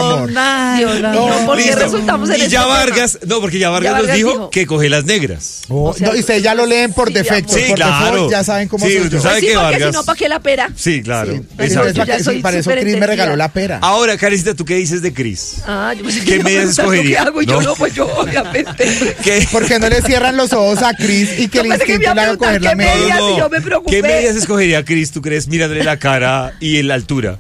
amor. Dios mío, ¿por qué Listo. resultamos en Y este ya tema? Vargas, no, porque ya Vargas nos dijo que coge las negras. Oh, O sea, no, y ustedes ya lo leen por sí, defecto. Sí, por claro. default ya saben cómo Sí, soy usted yo. sabe Pues sí, que porque Vargas. si no, ¿para qué la pera? Sí, claro. Sí, Exacto. yo ya soy para eso súper Cris me entendida. regaló la pera. Ahora, Karencita, ¿tú qué dices de Cris? Ah, yo pensé que ¿Qué iba a medias preguntar yo escogería? ¿Qué hago? Y yo No. no, pues yo, obviamente. ¿Qué? ¿Por qué no le cierran los ojos a Cris y que Yo el pensé que me instinto iba a le haga coger la preguntar qué media? medias. y yo me preocupé. ¿Qué medias escogería Cris, tú crees, mirándole la cara y la altura?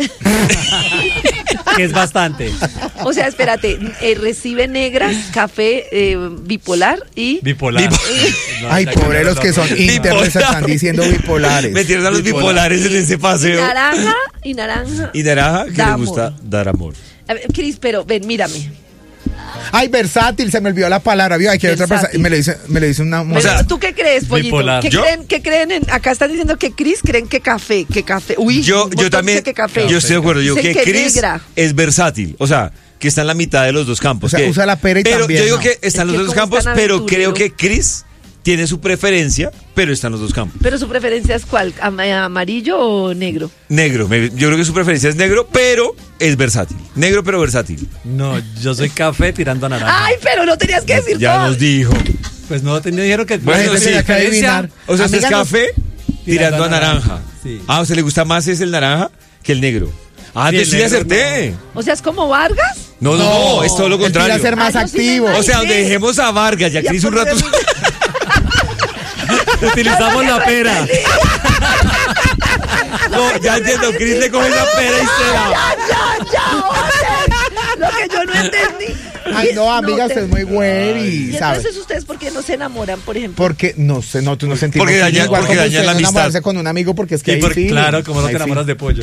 Que es bastante. O sea, espérate, recibe negras, café, bipolar y... Bipolar. Ay, pobre los que son íntegros están diciendo bipolares. Metieron a los bipolares en ese paseo. naranja, y naranja. Y naranja, que Da le amor. gusta dar amor. A ver, Cris, pero ven, mírame. Ay, versátil, se me olvidó la palabra, ¿vio? Ay, que hay otra persona, Versátil. me lo dice una Pero, mujer. sea, ¿tú qué crees, Pollito? bipolar. ¿Qué ¿Yo? creen acá están diciendo que Cris creen que café, Uy, Yo un montón también, dice que café. yo estoy de acuerdo, yo Dicen que Cris negra. es versátil, o sea, que está en la mitad de los dos campos. O sea, que- usa la pera y pero también, yo digo ¿no? que está en Es los que dos como campos, es tan pero aventurero. creo que Cris tiene su preferencia, pero está en los dos campos. Pero su preferencia es ¿cuál? ¿Amarillo o negro? Negro, yo creo que su preferencia es negro, pero es versátil. Negro, pero versátil. No, yo soy café tirando a naranja. Ay, pero no tenías que decir Ya todo. nos dijo. Pues no, dijeron que... Bueno, gente sí, tenía que adivinar. O sea, usted es Amiga, no- café tirando a naranja. Sí. Ah, ¿a usted le gusta más es el naranja que el negro? Ah, Sí, entonces el sí le negro acerté. O sea, es como Vargas. No, es todo lo él contrario. quiere ser más Ah, yo sí me activo. O sea, donde imaginé. dejemos a Vargas y a Ya Cris un por rato. Utilizamos la pera. No, ya entiendo, Cris le coge la pera y se la. Ya, oye, lo que yo no entendí. Ay, no, amiga, usted es muy güey Y y sabe. entonces ustedes, ¿por qué no se enamoran, por ejemplo? Porque, no sé, no, tú no sentimos. Porque daña- igual porque como daña usted la no amistad. enamorarse con un amigo porque es que Y hay por- feeling. claro, como no Hay te enamoras de pollo.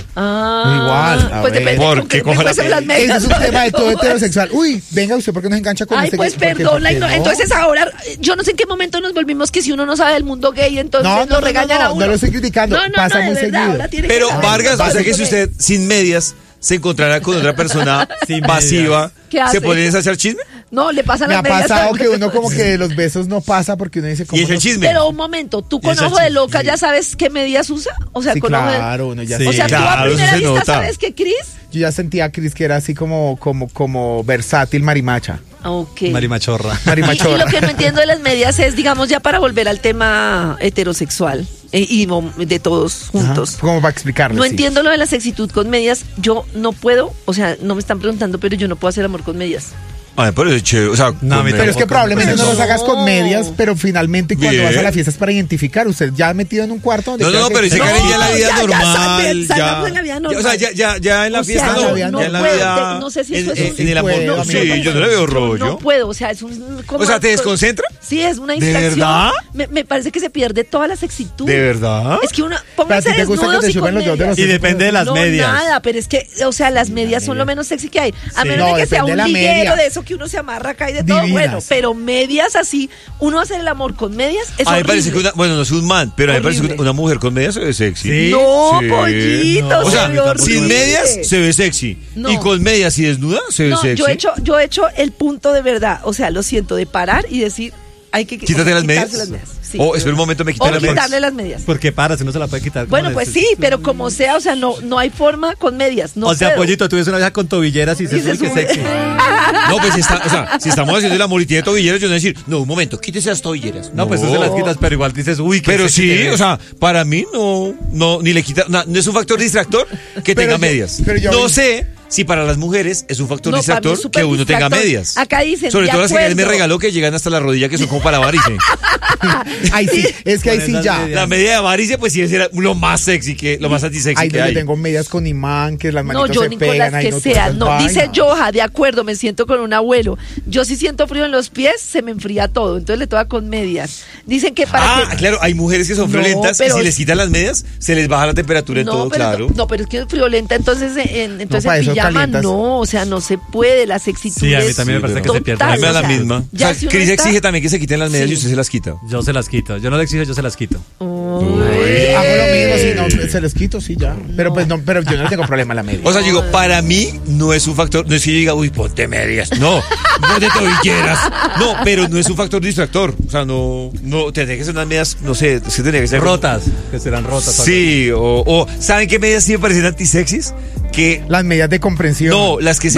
Ah, a pues ver. depende ¿Por con qué qué coge la fuesen las pena? feeling. medias. Ese es un tema de todo heterosexual. Uy, venga usted, ¿por qué nos engancha con Ay, este? pues ¿Por qué- perdón, por qué no? entonces ahora, yo no sé en qué momento nos volvimos que si uno no sabe del mundo gay, entonces lo regañan a uno. no lo estoy criticando, pasa de muy verdad, seguido. ahora tiene Pero que saber. Vargas, o sea que si Entonces, usted sin medias se encontrara con otra persona Sin pasiva, ¿Qué hace? ¿se podría echar chisme? No, le pasan Me las ha medias. pasado a- que uno como que de los besos no pasa porque uno dice como Y es el chisme. Pero un momento, ¿tú Y con esa ojo de chisme, loca sí. ya sabes qué medias usa? O sea, Sí, con ojo de... claro, uno ya Sí. O sea, tú a Claro, eso primera se vista nota. sabes que Cris... yo ya sentía a Cris que era así como versátil marimacha. Ok. Marimachorra. Y Marimachorra. lo que no entiendo de las medias es, digamos, ya para volver al tema heterosexual y de todos juntos. Ajá, como para explicarlo. No sí. entiendo lo de la sexitud con medias. Yo no puedo, o sea, no me están preguntando, pero yo no puedo hacer amor con medias. Ay, pero es chévere, o sea, No, a mí con- Pero es que probablemente Pues no los no. hagas con medias, pero finalmente cuando Bien. vas a la fiesta es para identificar. Usted ya metido en un cuarto donde... No, quiera que pero dice esté. Karen ya en la vida ya, normal. salgamos en la vida normal. O sea, ya en la O fiesta sea, no. no ya en la puedo, vida. no sé si eso es un- en el amor. Sí No, puedo, sí, amiga. yo no le veo Yo rollo. no puedo, o sea, es un... O sea, ¿te desconcentra? Sí, es una ¿De distracción. verdad? Me parece que se pierde toda la sexitud. ¿De verdad? Es que una... Pero a Pónganse ti te gusta que desnudos te y suban con los dedos de medias. los Y depende de las no, medias. nada, pero es que, o sea, las medias son lo menos sexy que hay. A Sí. menos No, de que sea depende un de la liguero media. de eso que uno se amarra acá y de todo. Divinas. Bueno, pero medias así, uno hace el amor con medias es A mí me horrible. parece que bueno, no es un man, pero a mí me parece que Horrible. una mujer con medias se ve sexy. Sí. No, Sí. pollito, No. O sea, se ve horrible. sin medias se ve sexy. No. Y con medias y desnuda se ve No, sexy. yo he hecho el punto de verdad, o sea, lo siento, de parar y decir, hay que Quítate las medias. quitarse las medias. Sí. Oh, espera un momento, me quité O las medias. quitarle las medias. Porque para, si no se la puede quitar. Bueno, ¿cómo pues es? sí, pero como sea, o sea, no hay forma con medias. No O sea, puedo. Pollito, tú ves una vieja con tobilleras y Y dices, se uy, qué sube. sexy. No, pues si estamos haciendo el amor y tiene tobilleras, yo no voy a decir, no, un momento, quítese las tobilleras. No, pues tú se las quitas, pero igual dices, uy, qué Pero sexy sí, te ves. o sea, para mí no, ni le quita, no es un factor distractor que Pero tenga yo- medias. pero yo- No sé si para las mujeres es un factor No, para mí distractor es súper que uno tenga distractor. medias. Acá dicen, Sobre de todo las que él me acuerdo. regaló que llegan hasta la rodilla, que son como para varice. Ay, sí, es que ahí Con sí esas ya. medias. La media de varice, pues sí, ese era lo más sexy, lo más antisexy Ay, que no, yo hay. tengo medias con imán, que las No, manitos yo se ni con pegan. las ay, que no, sean. todas No, esas dice vainas. Joja, de acuerdo, me siento con un abuelo. Yo sí siento frío en los pies, se me enfría todo. Entonces le toca con medias. Dicen que para Ah, que... claro, hay mujeres que son No, friolentas y pero si es- les quitan las medias, se les baja la temperatura en todo, pero, claro. no, pero es que es friolenta, entonces, entonces para en eso pijama calientas. no, o sea, no se puede, la sexitud Sí, a mí es también me parece que se pierde. A mí me da o la sea, misma. ya O si sea, uno Cris está- exige también que se quiten las medias Sí. y usted se las quita. Yo se las quito. Yo no le exijo, yo se las quito. Hago lo mismo, si no, se les quito, sí, ya. Pero pues no, pero yo no tengo problema en la media. O sea, digo, para mí no es un factor, no es que yo diga, uy, ponte medias, no, ponte tobilleras, no, pero no es un factor distractor, o sea, no, tendría que ser unas medias, no sé, es que tendría que ser Rotas, que serán rotas. Sí, o ¿saben qué medias sí me parecen antisexys? Que, Las medias de comprensión. no, las que se